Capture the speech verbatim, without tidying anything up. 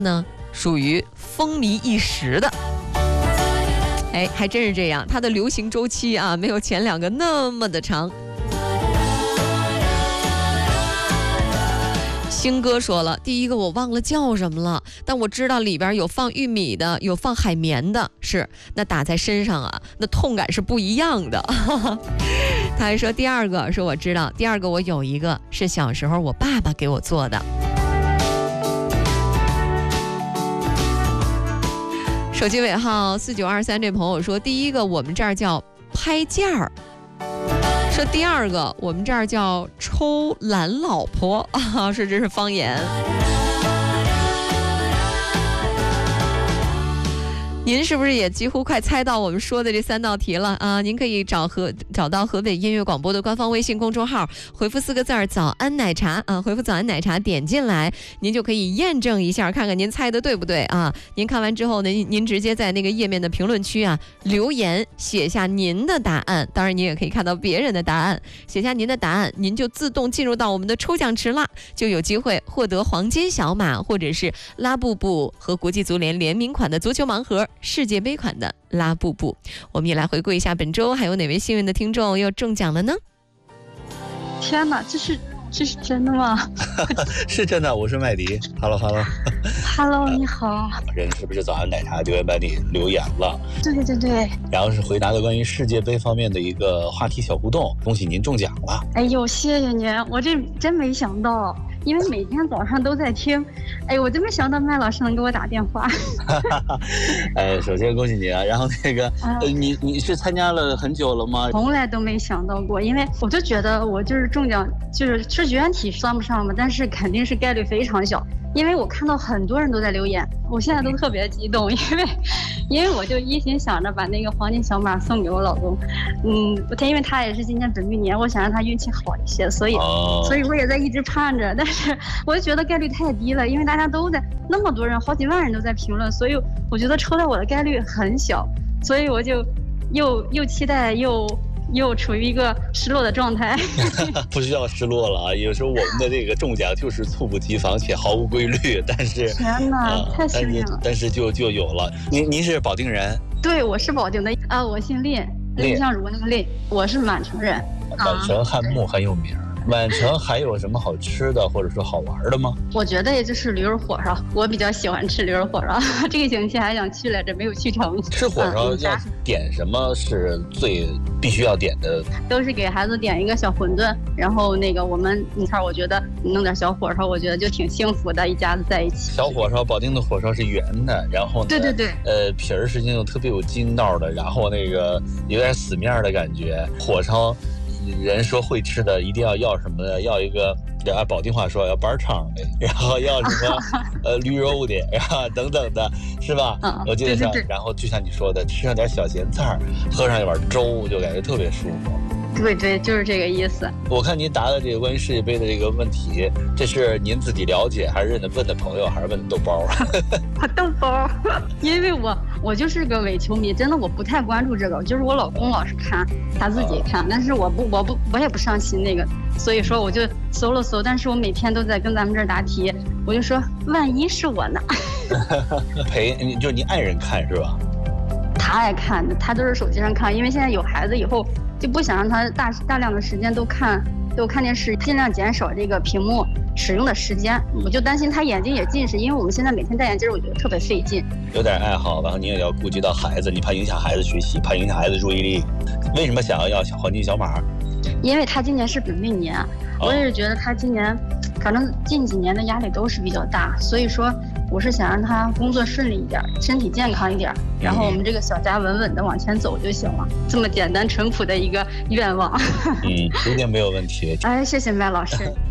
呢，属于风靡一时的。哎，还真是这样，它的流行周期啊，没有前两个那么的长。星哥说了，第一个我忘了叫什么了，但我知道里边有放玉米的，有放海绵的，是那打在身上啊，那痛感是不一样的。他还说第二个说我知道，第二个我有一个是小时候我爸爸给我做的。手机尾号四九二三这朋友说，第一个我们这儿叫拍件儿。说第二个我们这儿叫抽懒老婆啊，说这是方言。您是不是也几乎快猜到我们说的这三道题了啊？您可以找河找到河北音乐广播的官方微信公众号，回复四个字儿“早安奶茶”啊，回复“早安奶茶”点进来，您就可以验证一下，看看您猜的对不对啊？您看完之后呢，您直接在那个页面的评论区啊留言写下您的答案，当然您也可以看到别人的答案，写下您的答案，您就自动进入到我们的抽奖池啦，就有机会获得黄金小马或者是拉布布和国际足联联名款的足球盲盒。世界杯款的拉布布。我们也来回顾一下本周还有哪位幸运的听众又中奖了呢？ 天哪，这是这是真的吗？ 是真的，我是麦迪。Hello Hello Hello， 你好。 人是不是早安奶茶留言板里留言了？ 对对对对。 然后是回答了关于世界杯方面的一个话题小互动，恭喜您中奖了。 哎呦，谢谢您，我这真没想到。因为每天早上都在听，哎，我真没想到麦老师能给我打电话。 哎，首先恭喜你啊！然后那个，呃、你你是参加了很久了吗？ 从来都没想到过，因为我就觉得我就是中奖，就是是绝缘体算不上嘛，但是肯定是概率非常小。因为我看到很多人都在留言，我现在都特别激动，因为，因为我就一心想着把那个黄金小马送给我老公，嗯，他因为他也是今年本命年，我想让他运气好一些，所以，哦、所以我也在一直盼着，但是我就觉得概率太低了，因为大家都在那么多人，好几万人都在评论，所以我觉得抽到我的概率很小，所以我就又又期待又。又处于一个失落的状态。 不需要失落了啊！有时候我们的这个中奖就是猝不及防且毫无规律，但是天哪，呃、太幸运了！ 但是就就有了。您您是保定人？ 对，我是保定的啊，我姓蔺，蔺相如那个蔺，我是满城人。 满城汉墓很有名。满城还有什么好吃的或者说好玩的吗？ 我觉得也就是驴肉火烧，我比较喜欢吃驴肉火烧。这个星期还想去来着，没有去成。 吃火烧要点什么是最必须要点的？ 都是给孩子点一个小馄饨，然后那个我们你看，我觉得弄点小火烧，我觉得就挺幸福的，一家子在一起。 小火烧，保定的火烧是圆的，然后呢， 对对对， 呃，皮儿是那种特别有筋道的，然后那个有点死面的感觉。火烧。人说会吃的一定要要什么呢？要一个按保定话说要板肠的，然后要什么呃驴肉的，然后等等的，是吧？ 嗯， 我记得上， 对对对， 然后就像你说的，吃上点小咸菜，喝上一碗粥，就感觉特别舒服。 对对，就是这个意思。 我看您答的这个关于世界杯的这个问题，这是您自己了解，还是问的朋友，还是问的豆包？ 豆包，因为我我就是个伪球迷，真的我不太关注这个，就是我老公老是看，他自己看，但是我不我不我也不上心那个，所以说我就搜了搜，但是我每天都在跟咱们这儿答题，我就说万一是我呢？ 陪就是你爱人看是吧？ 他爱看，他都是手机上看，因为现在有孩子以后就不想让他大大量的时间都看都看电视，尽量减少这个屏幕使用的时间。我就担心他眼睛也近视，因为我们现在每天戴眼镜，我觉得特别费劲。有点爱好，然后你也要顾及到孩子，你怕影响孩子学习，怕影响孩子注意力。为什么想要要小黄金小马？ 因为他今年是本命年，我也是觉得他今年，反正近几年的压力都是比较大，所以说我是想让他工作顺利一点，身体健康一点，然后我们这个小家稳稳的往前走就行了，这么简单淳朴的一个愿望。 嗯，一定没有问题。 哎，谢谢麦老师。